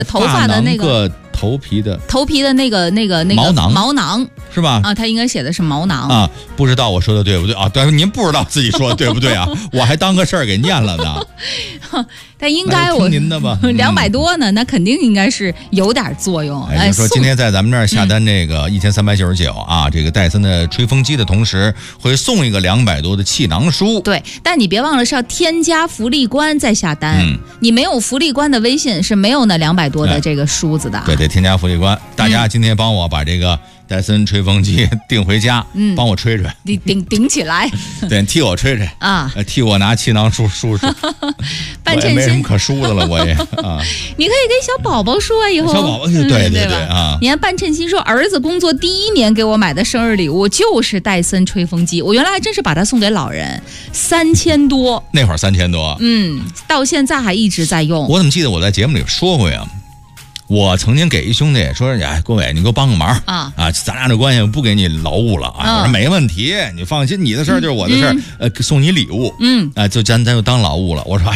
头发的那个头皮的那个毛囊是吧？ 啊，他应该写的是毛囊啊，不知道我说的对不对啊？但是您不知道自己说的对不对啊？我还当个事儿给念了呢。 但应该我听您的吧 ，200多呢，那肯定应该是有点作用。 就说今天在咱们这儿下单这个1399啊，这个戴森的吹风机的同时，会送一个200多的气囊书。 对，但你别忘了是要添加福利官再下单。你没有福利官的微信是没有那200多的这个梳子的。 对，得添加福利官。大家今天帮我把这个戴森吹风机订回家，帮我吹吹， 顶起来。 对，替我吹吹啊， 替我拿气囊梳。 半称心， 我也没什么可梳的了，我也啊。 你可以给小宝宝说以后。 小宝宝，对啊。 你看半称心说，儿子工作第1年给我买的生日礼物就是戴森吹风机，我原来还真是把它送给老人，3000多。 那会儿3000多， 到现在还一直在用。 我怎么记得我在节目里说过呀？我曾经给一兄弟说，郭伟，你给我帮个忙啊！咱俩这关系不给你劳务了啊！我说没问题，你放心，你的事儿就是我的事儿，送你礼物，就咱就当劳务了。我说。